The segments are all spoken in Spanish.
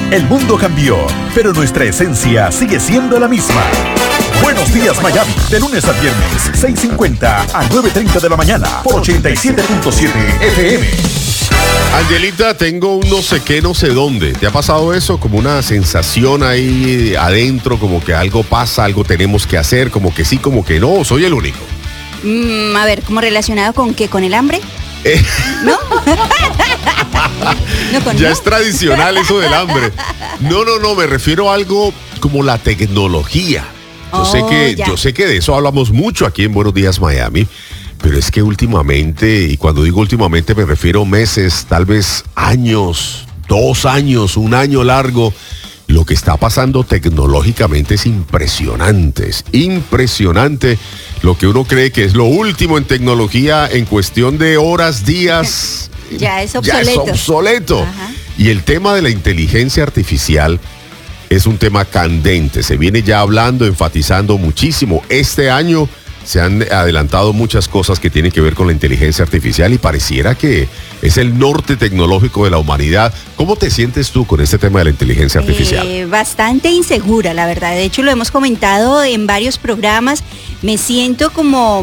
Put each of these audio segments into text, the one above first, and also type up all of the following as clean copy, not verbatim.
El mundo cambió, pero nuestra esencia sigue siendo la misma. Buenos días, Miami. De lunes a viernes, 6:50 a 9:30 de la mañana, por 87.7 FM. Angelita, tengo un no sé qué, no sé dónde. ¿Te ha pasado eso? Como una sensación ahí adentro, como que algo pasa, algo tenemos que hacer, como que sí, como que no, soy el único. A ver, ¿cómo relacionado con qué? ¿Con el hambre? ¿No? Ya es tradicional eso del hambre. No, me refiero a algo como la tecnología. Yo sé que de eso hablamos mucho aquí en Buenos Días Miami, pero es que últimamente, y cuando digo últimamente me refiero meses, tal vez años, 2 años, 1 año largo, lo que está pasando tecnológicamente es impresionante. Es impresionante lo que uno cree que es lo último en tecnología en cuestión de horas, días. Ya es obsoleto. Ajá. Y el tema de la inteligencia artificial es un tema candente. Se viene ya hablando, enfatizando muchísimo. Este año se han adelantado muchas cosas que tienen que ver con la inteligencia artificial y pareciera que es el norte tecnológico de la humanidad. ¿Cómo te sientes tú con este tema de la inteligencia artificial? Bastante insegura, la verdad. De hecho, lo hemos comentado en varios programas. Me siento como...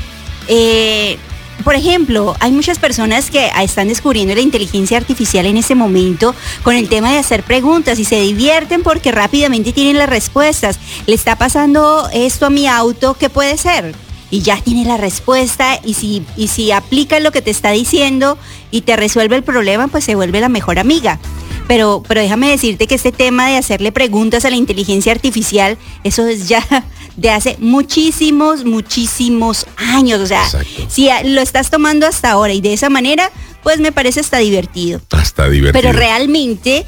por ejemplo, hay muchas personas que están descubriendo la inteligencia artificial en este momento con el tema de hacer preguntas y se divierten porque rápidamente tienen las respuestas. Le está pasando esto a mi auto, ¿qué puede ser? Y ya tiene la respuesta y si aplica lo que te está diciendo y te resuelve el problema, pues se vuelve la mejor amiga. Pero déjame decirte que este tema de hacerle preguntas a la inteligencia artificial, eso es ya de hace muchísimos años. O sea, exacto. Si lo estás tomando hasta ahora y de esa manera, pues me parece hasta divertido. Pero realmente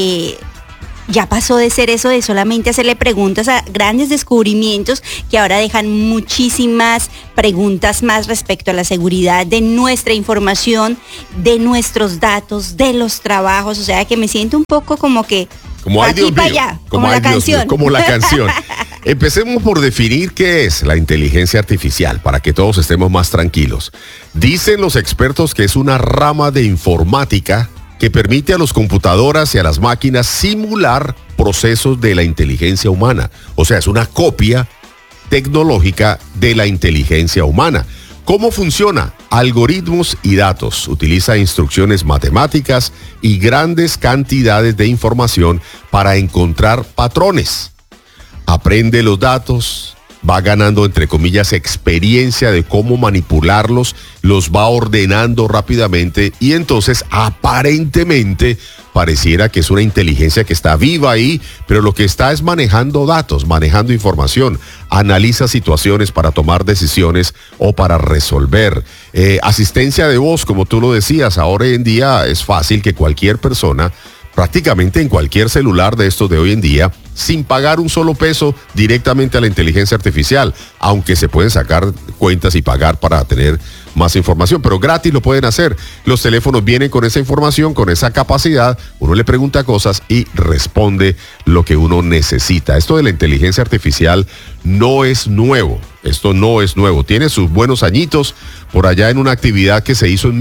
ya pasó de ser eso de solamente hacerle preguntas a grandes descubrimientos que ahora dejan muchísimas preguntas más respecto a la seguridad de nuestra información, de nuestros datos, de los trabajos. O sea que me siento un poco como que como aquí para allá, como la canción. Como la canción. Empecemos por definir qué es la inteligencia artificial para que todos estemos más tranquilos. Dicen los expertos que es una rama de informática que permite a las computadoras y a las máquinas simular procesos de la inteligencia humana. O sea, es una copia tecnológica de la inteligencia humana. ¿Cómo funciona? Algoritmos y datos. Utiliza instrucciones matemáticas y grandes cantidades de información para encontrar patrones. Aprende los datos, va ganando, entre comillas, experiencia de cómo manipularlos, los va ordenando rápidamente y entonces aparentemente pareciera que es una inteligencia que está viva ahí, pero lo que está es manejando datos, manejando información, analiza situaciones para tomar decisiones o para resolver. Asistencia de voz, como tú lo decías, ahora en día es fácil que cualquier persona, prácticamente en cualquier celular de estos de hoy en día, sin pagar un solo peso directamente a la inteligencia artificial, aunque se pueden sacar cuentas y pagar para tener más información, pero gratis lo pueden hacer. Los teléfonos vienen con esa información, con esa capacidad, uno le pregunta cosas y responde lo que uno necesita. Esto de la inteligencia artificial no es nuevo, tiene sus buenos añitos por allá en una actividad que se hizo en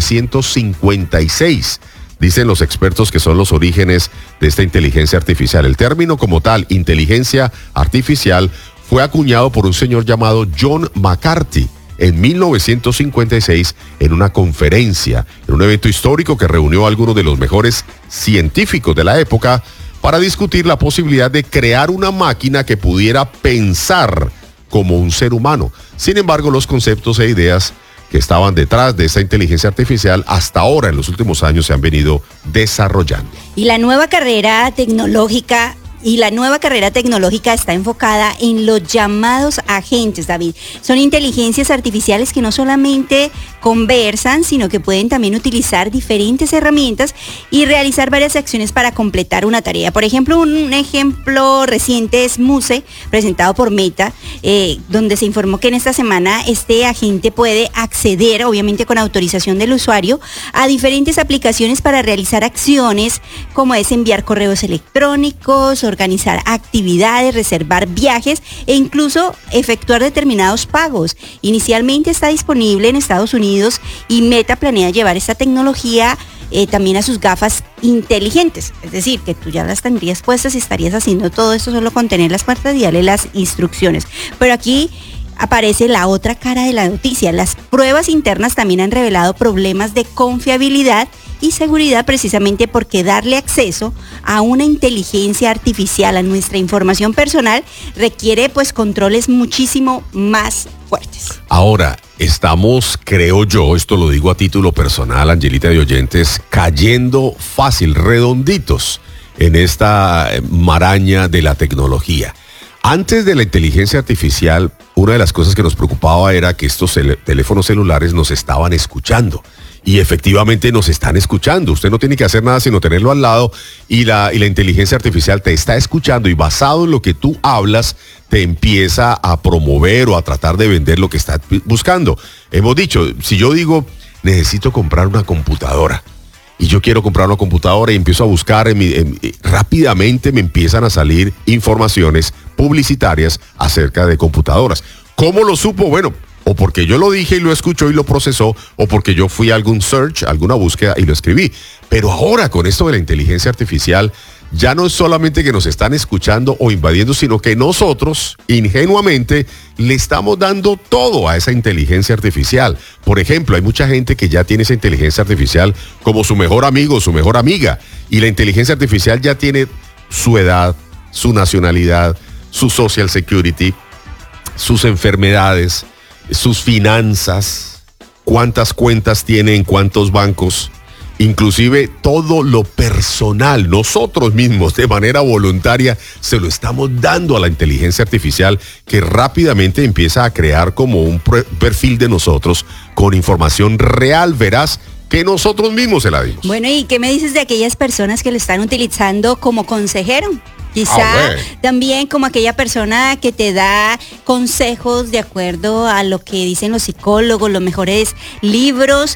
1956. Dicen los expertos que son los orígenes de esta inteligencia artificial. El término como tal, inteligencia artificial, fue acuñado por un señor llamado John McCarthy en 1956 en una conferencia, en un evento histórico que reunió a algunos de los mejores científicos de la época para discutir la posibilidad de crear una máquina que pudiera pensar como un ser humano. Sin embargo, los conceptos e ideas que estaban detrás de esa inteligencia artificial hasta ahora en los últimos años se han venido desarrollando. Y la nueva carrera tecnológica está enfocada en los llamados agentes, David. Son inteligencias artificiales que no solamente conversan, sino que pueden también utilizar diferentes herramientas y realizar varias acciones para completar una tarea. Por ejemplo, un ejemplo reciente es Muse, presentado por Meta, donde se informó que en esta semana este agente puede acceder, obviamente con autorización del usuario, a diferentes aplicaciones para realizar acciones como es enviar correos electrónicos, organizar actividades, reservar viajes e incluso efectuar determinados pagos. Inicialmente está disponible en Estados Unidos y Meta planea llevar esta tecnología también a sus gafas inteligentes. Es decir, que tú ya las tendrías puestas y estarías haciendo todo esto solo con tener las puertas y darle las instrucciones. Pero aquí aparece la otra cara de la noticia. Las pruebas internas también han revelado problemas de confiabilidad y seguridad, precisamente porque darle acceso a una inteligencia artificial, a nuestra información personal, requiere pues controles muchísimo más fuertes. Ahora, estamos, creo yo, esto lo digo a título personal, Angelita de oyentes, cayendo fácil, redonditos en esta maraña de la tecnología. Antes de la inteligencia artificial, una de las cosas que nos preocupaba era que estos teléfonos celulares nos estaban escuchando. Y efectivamente nos están escuchando. Usted no tiene que hacer nada sino tenerlo al lado y la inteligencia artificial te está escuchando y basado en lo que tú hablas, te empieza a promover o a tratar de vender lo que estás buscando. Hemos dicho, si yo digo, necesito comprar una computadora y yo quiero comprar una computadora y empiezo a buscar, rápidamente me empiezan a salir informaciones publicitarias acerca de computadoras. ¿Cómo lo supo? Bueno, o porque yo lo dije y lo escuchó y lo procesó, o porque yo fui a algún search, alguna búsqueda y lo escribí. Pero ahora con esto de la inteligencia artificial, ya no es solamente que nos están escuchando o invadiendo, sino que nosotros, ingenuamente, le estamos dando todo a esa inteligencia artificial. Por ejemplo, hay mucha gente que ya tiene esa inteligencia artificial como su mejor amigo, su mejor amiga. Y la inteligencia artificial ya tiene su edad, su nacionalidad, su social security, sus enfermedades, sus finanzas, cuántas cuentas tiene en cuántos bancos, inclusive todo lo personal. Nosotros mismos de manera voluntaria se lo estamos dando a la inteligencia artificial, que rápidamente empieza a crear como un perfil de nosotros con información real, veraz, que nosotros mismos se la dimos. Bueno, ¿y qué me dices de aquellas personas que lo están utilizando como consejero? Quizá también como aquella persona que te da consejos de acuerdo a lo que dicen los psicólogos, los mejores libros,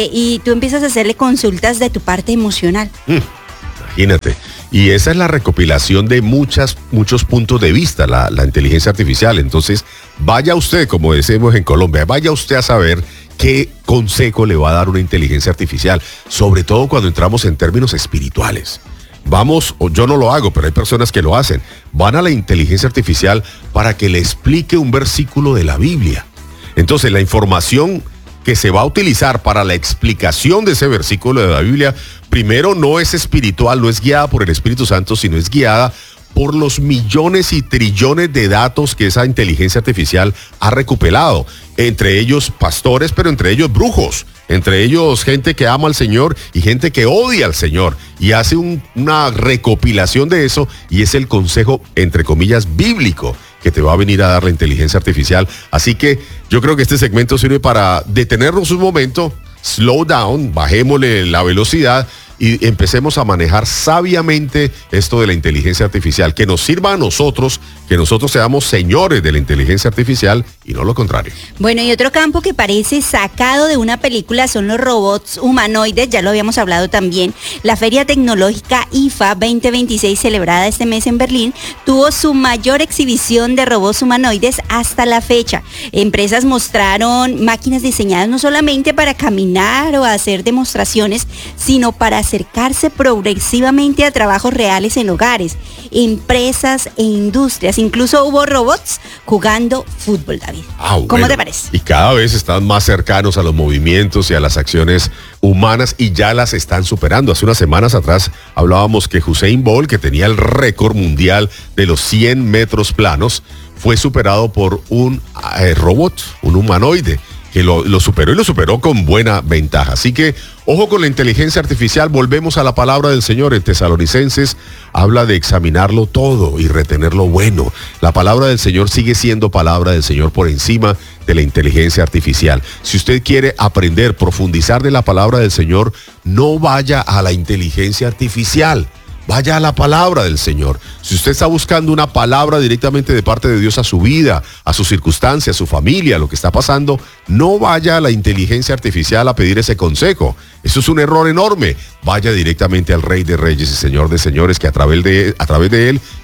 y tú empiezas a hacerle consultas de tu parte emocional. Imagínate. Y esa es la recopilación de muchos puntos de vista, la inteligencia artificial. Entonces, vaya usted, como decimos en Colombia, vaya usted a saber qué consejo le va a dar una inteligencia artificial, sobre todo cuando entramos en términos espirituales. Vamos, o yo no lo hago, pero hay personas que lo hacen. Van a la inteligencia artificial para que le explique un versículo de la Biblia. Entonces, la información que se va a utilizar para la explicación de ese versículo de la Biblia, primero no es espiritual, no es guiada por el Espíritu Santo, sino es guiada por los millones y trillones de datos que esa inteligencia artificial ha recopilado. Entre ellos pastores, pero entre ellos brujos. Entre ellos gente que ama al Señor y gente que odia al Señor. Y hace una recopilación de eso, y es el consejo, entre comillas, bíblico que te va a venir a dar la inteligencia artificial. Así que yo creo que este segmento sirve para detenernos un momento, slow down, bajémosle la velocidad y empecemos a manejar sabiamente esto de la inteligencia artificial, que nos sirva a nosotros, que nosotros seamos señores de la inteligencia artificial y no lo contrario. Bueno, y otro campo que parece sacado de una película son los robots humanoides, ya lo habíamos hablado también. La Feria Tecnológica IFA 2026, celebrada este mes en Berlín, tuvo su mayor exhibición de robots humanoides hasta la fecha. Empresas mostraron máquinas diseñadas no solamente para caminar o hacer demostraciones, sino para acercarse progresivamente a trabajos reales en hogares, empresas e industrias. Incluso hubo robots jugando fútbol, David. ¿Cómo te parece? Y cada vez están más cercanos a los movimientos y a las acciones humanas y ya las están superando. Hace unas semanas atrás hablábamos que Usain Bolt, que tenía el récord mundial de los 100 metros planos, fue superado por un robot, un humanoide, que lo superó y lo superó con buena ventaja. Así que, ojo con la inteligencia artificial. Volvemos a la palabra del Señor. En Tesalonicenses habla de examinarlo todo y retener lo bueno. La palabra del Señor sigue siendo palabra del Señor por encima de la inteligencia artificial. Si usted quiere aprender, profundizar de la palabra del Señor, no vaya a la inteligencia artificial. Vaya a la palabra del Señor. Si usted está buscando una palabra directamente de parte de Dios a su vida, a sus circunstancias, a su familia, a lo que está pasando, no vaya a la inteligencia artificial a pedir ese consejo. Eso es un error enorme. Vaya directamente al Rey de Reyes y Señor de Señores, que a través de Él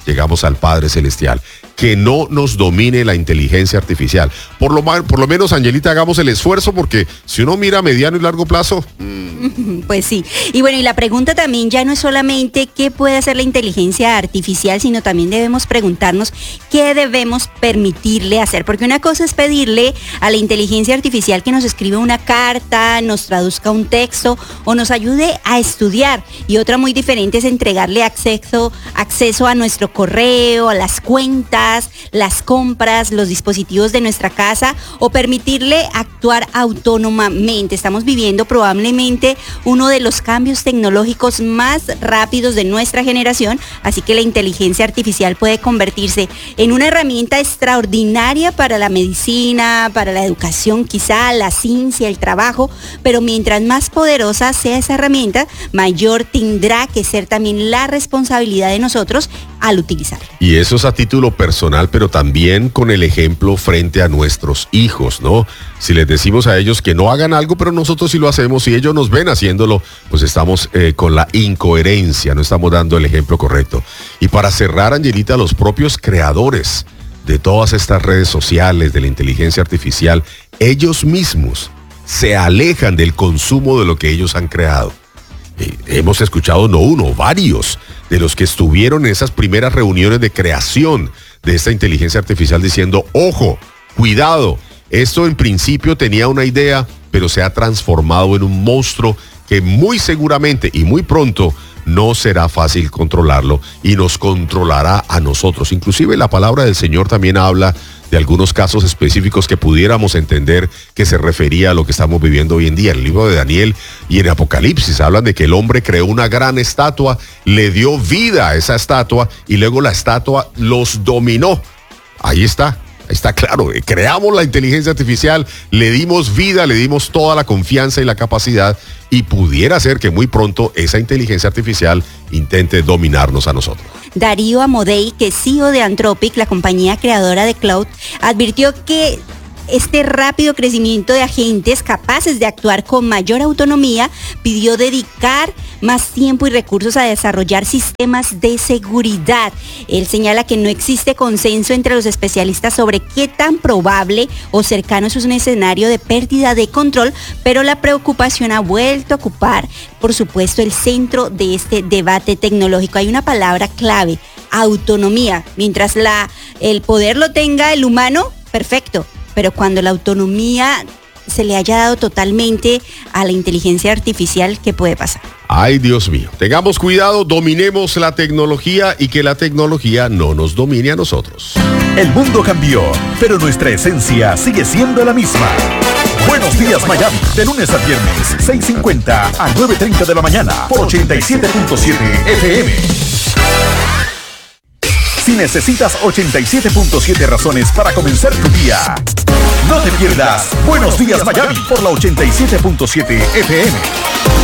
llegamos al Padre Celestial. Que no nos domine la inteligencia artificial. Por lo menos, Angelita, hagamos el esfuerzo, porque si uno mira a mediano y largo plazo... Pues sí. Y bueno, y la pregunta también ya no es solamente qué puede hacer la inteligencia artificial, sino también debemos preguntarnos qué debemos permitirle hacer. Porque una cosa es pedirle a la inteligencia artificial que nos escriba una carta, nos traduzca un texto o nos ayude a estudiar. Y otra muy diferente es entregarle acceso a nuestro correo, a las cuentas, las compras, los dispositivos de nuestra casa, o permitirle actuar autónomamente. Estamos viviendo probablemente uno de los cambios tecnológicos más rápidos de nuestra generación, así que la inteligencia artificial puede convertirse en una herramienta extraordinaria para la medicina, para la educación, quizá la ciencia, el trabajo, pero mientras más poderosa sea esa herramienta, mayor tendrá que ser también la responsabilidad de nosotros al utilizarla. Y eso es a título personal, pero también con el ejemplo frente a nuestros hijos, ¿no? Si les decimos a ellos que no hagan algo, pero nosotros sí lo hacemos y ellos nos ven haciéndolo, pues estamos con la incoherencia, no estamos dando el ejemplo correcto. Y para cerrar, Angelita, los propios creadores de todas estas redes sociales, de la inteligencia artificial, ellos mismos se alejan del consumo de lo que ellos han creado. Hemos escuchado no uno, varios de los que estuvieron en esas primeras reuniones de creación de esta inteligencia artificial diciendo, ojo, cuidado, esto en principio tenía una idea, pero se ha transformado en un monstruo que muy seguramente y muy pronto no será fácil controlarlo y nos controlará a nosotros. Inclusive la palabra del Señor también habla de algunos casos específicos que pudiéramos entender que se refería a lo que estamos viviendo hoy en día. En el libro de Daniel y en Apocalipsis hablan de que el hombre creó una gran estatua, le dio vida a esa estatua y luego la estatua los dominó. Ahí está claro, creamos la inteligencia artificial, le dimos vida, le dimos toda la confianza y la capacidad, y pudiera ser que muy pronto esa inteligencia artificial intente dominarnos a nosotros. Darío Amodei, que es CEO de Anthropic, la compañía creadora de Cloud, advirtió que este rápido crecimiento de agentes capaces de actuar con mayor autonomía pidió dedicar más tiempo y recursos a desarrollar sistemas de seguridad. Él señala que no existe consenso entre los especialistas sobre qué tan probable o cercano es un escenario de pérdida de control, pero la preocupación ha vuelto a ocupar, por supuesto, el centro de este debate tecnológico. Hay una palabra clave: autonomía. Mientras el poder lo tenga el humano, perfecto. Pero cuando la autonomía se le haya dado totalmente a la inteligencia artificial, ¿qué puede pasar? Ay, Dios mío. Tengamos cuidado, dominemos la tecnología y que la tecnología no nos domine a nosotros. El mundo cambió, pero nuestra esencia sigue siendo la misma. Buenos días, Miami. De lunes a viernes, 6:50 a 9:30 de la mañana, por 87.7 FM. Si necesitas 87.7 razones para comenzar tu día, no te pierdas Buenos Días, Miami, por la 87.7 FM.